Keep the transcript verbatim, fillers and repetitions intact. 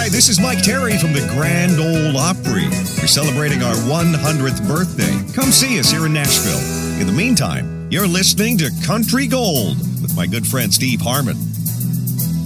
Hi, this is Mike Terry from the Grand Ole Opry. We're celebrating our one hundredth birthday. Come see us here in Nashville. In the meantime, you're listening to Country Gold with my good friend Steve Harmon.